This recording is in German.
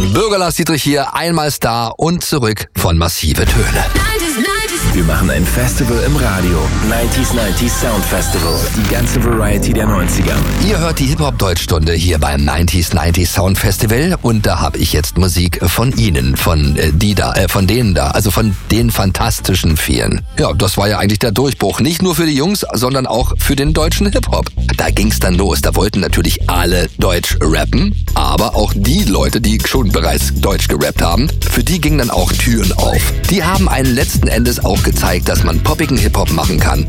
Bürger Dietrich hier, einmal Star und zurück von Massive Töne. Wir machen ein Festival im Radio. 90s Sound Festival. Die ganze Variety der 90er. Ihr hört die Hip-Hop-Deutschstunde hier beim 90s Sound Festival und da habe ich jetzt Musik von Ihnen, von denen da, also von den Fantastischen Vieren. Ja, das war ja eigentlich der Durchbruch, nicht nur für die Jungs, sondern auch für den deutschen Hip-Hop. Da ging's dann los, da wollten natürlich alle Deutsch rappen, aber auch die Leute, die schon bereits Deutsch gerappt haben, für die gingen dann auch Türen auf. Die haben einen letzten Endes auch gezeigt, dass man poppigen Hip-Hop machen kann,